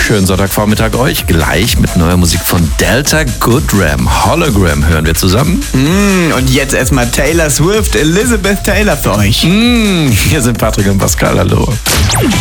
Schönen Sonntagvormittag euch. Gleich mit neuer Musik von Delta Goodram. Hologram hören wir zusammen. Und jetzt erstmal Taylor Swift, Elizabeth Taylor für euch. Hier sind Patrick und Pascal. Hallo.